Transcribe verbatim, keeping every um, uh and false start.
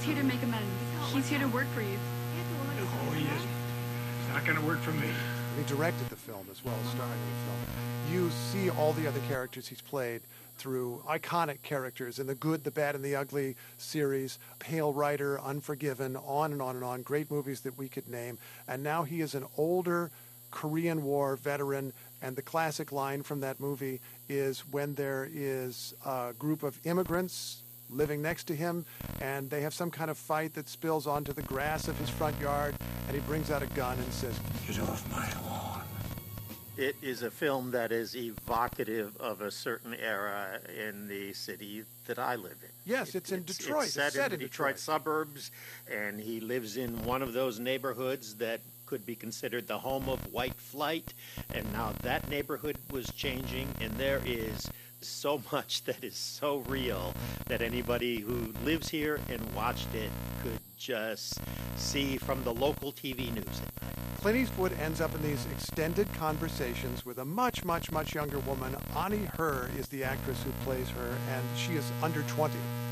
He's here to make amends. He's here to work for you. No, he isn't. It's not going to work for me. He directed the film as well as starring in the film. You see all the other characters he's played through iconic characters in the Good, the Bad, and the Ugly series, Pale Rider, Unforgiven, on and on and on, great movies that we could name. And now he is an older Korean War veteran, and the classic line from that movie is when there is a group of immigrants living next to him, and they have some kind of fight that spills onto the grass of his front yard, and he brings out a gun and says, "Get off my lawn." It is a film that is evocative of a certain era in the city that I live in. Yes, it's in Detroit. It's set, It's set in the in Detroit, Detroit. suburbs, and he lives in one of those neighborhoods that could be considered the home of white flight. And now that neighborhood was changing, and there is so much that is so real that anybody who lives here and watched it could just see from the local T V news at night. Clint Eastwood ends up in these extended conversations with a much, much, much younger woman. Ani Her is the actress who plays her, and she is under twenty.